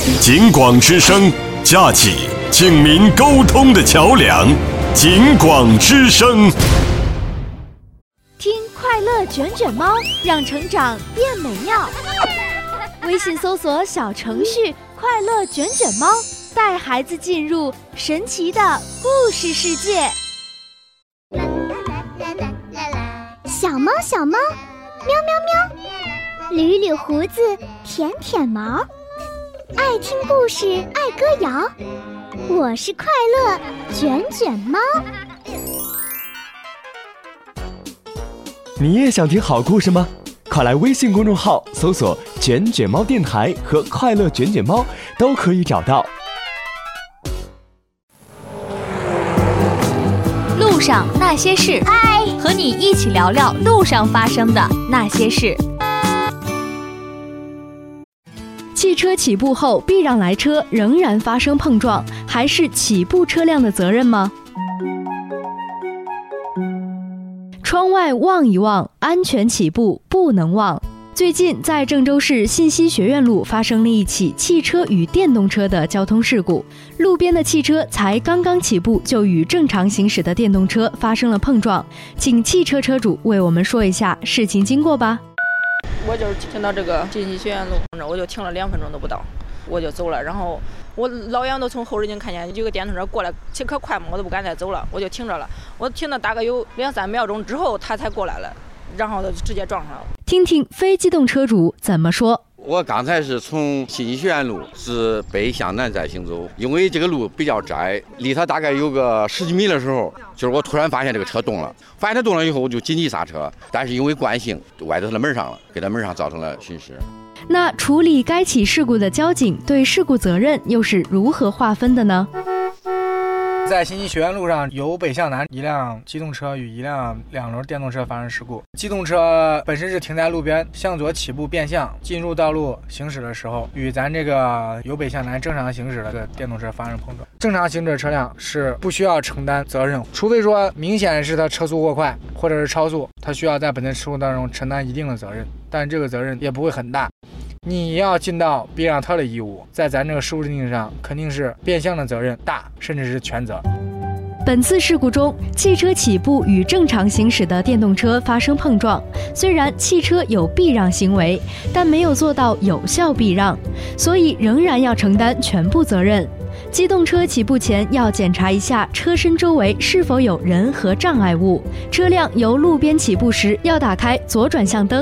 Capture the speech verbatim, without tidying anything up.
警广之声，架起警民沟通的桥梁。警广之声， 听快乐卷卷猫，让成长变美妙。微信搜索小程序“快乐卷卷猫”，带孩子进入神奇的故事世界。 小猫小猫，喵喵喵，捋捋胡子，舔舔毛，爱听故事，爱歌谣。我是快乐卷卷猫。 你也想听好故事吗？快来微信公众号搜索卷卷猫电台和快乐卷卷猫，都可以找到。 路上那些事，和你一起聊聊路上发生的那些事。汽车起步后避让来车仍然发生碰撞，还是起步车辆的责任吗？窗外望一望，安全起步不能忘。最近在郑州市信息学院路发生了一起汽车与电动车的交通事故，路边的汽车才刚刚起步就与正常行驶的电动车发生了碰撞，请汽车车主为我们说一下事情经过吧。 我就是停到这个信息学院路，我就停了两分钟都不到，我就走了。然后我老远都从后视镜看见有个电动车过来，骑可快嘛，我都不敢再走了，我就停着了。我停了大概有两三秒钟之后，他才过来了，然后就直接撞上了。 听听非机动车主怎么说。 我刚才是从信息学院路是北向南在行走，因为这个路比较窄，离它大概有个十几米的时候，就是我突然发现这个车动了，发现它动了以后我就紧急刹车，但是因为惯性歪到它的门上了，给它门上造成了损失。 那处理该起事故的交警对事故责任又是如何划分的呢？ 在信息学院路上，由北向南，一辆机动车与一辆两轮电动车发生事故。机动车本身是停在路边，向左起步变向进入道路行驶的时候，与咱这个由北向南正常行驶的电动车发生碰撞。正常行驶车辆是不需要承担责任，除非说明显是他车速过快或者是超速，他需要在本次事故当中承担一定的责任，但这个责任也不会很大。你要尽到避让特的义务，在咱这个事故定义上肯定是变相的责任大，甚至是全责。 本次事故中，汽车起步与正常行驶的电动车发生碰撞，虽然汽车有避让行为，但没有做到有效避让，所以仍然要承担全部责任。机动车起步前要检查一下车身周围是否有人和障碍物，车辆由路边起步时要打开左转向灯，